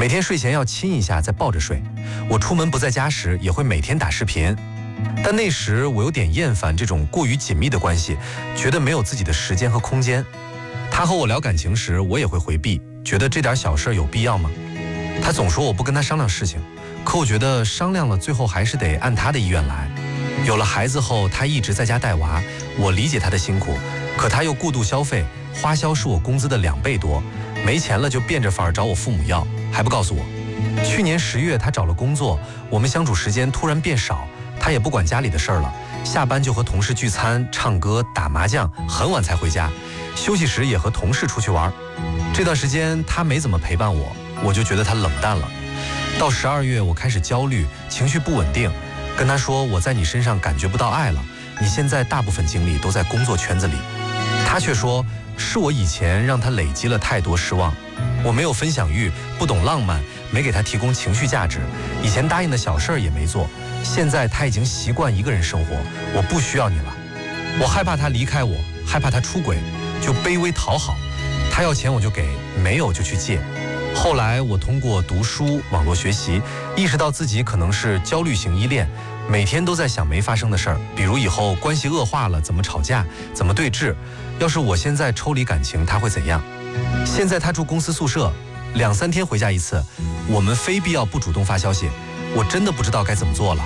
每天睡前要亲一下再抱着睡。我出门不在家时也会每天打视频，但那时我有点厌烦这种过于紧密的关系，觉得没有自己的时间和空间。他和我聊感情时，我也会回避，觉得这点小事有必要吗？他总说我不跟他商量事情，可我觉得商量了，最后还是得按他的意愿来。有了孩子后，他一直在家带娃，我理解他的辛苦，可他又过度消费，花销是我工资的2倍多，没钱了就变着法儿找我父母要，还不告诉我。去年10月他找了工作，我们相处时间突然变少，他也不管家里的事儿了，下班就和同事聚餐、唱歌、打麻将，很晚才回家，休息时也和同事出去玩。这段时间他没怎么陪伴我，我就觉得他冷淡了。到12月我开始焦虑，情绪不稳定，跟他说我在你身上感觉不到爱了，你现在大部分精力都在工作圈子里。他却说是我以前让他累积了太多失望，我没有分享欲，不懂浪漫，没给他提供情绪价值，以前答应的小事儿也没做，现在他已经习惯一个人生活，我不需要你了。我害怕他离开我，害怕他出轨，就卑微讨好，他要钱我就给，没有就去借。后来我通过读书、网络学习，意识到自己可能是焦虑型依恋，每天都在想没发生的事儿，比如以后关系恶化了怎么吵架，怎么对峙，要是我现在抽离感情他会怎样。现在他住公司宿舍，2、3天回家一次，我们非必要不主动发消息，我真的不知道该怎么做了。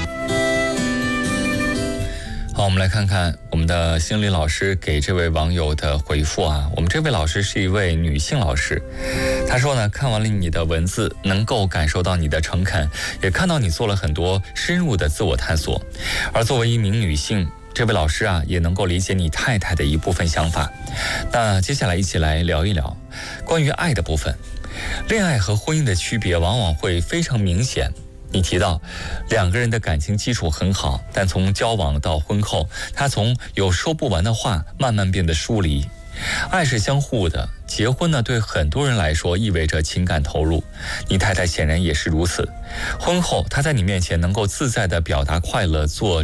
好，我们来看看我们的心理老师给这位网友的回复啊。我们这位老师是一位女性老师，她说呢，看完了你的文字，能够感受到你的诚恳，也看到你做了很多深入的自我探索。而作为一名女性，这位老师啊，也能够理解你太太的一部分想法。那接下来一起来聊一聊关于爱的部分。恋爱和婚姻的区别往往会非常明显。你提到2个人的感情基础很好，但从交往到婚后，他从有说不完的话慢慢变得疏离。爱是相互的，结婚呢对很多人来说意味着情感投入，你太太显然也是如此。婚后她在你面前能够自在地表达快乐，做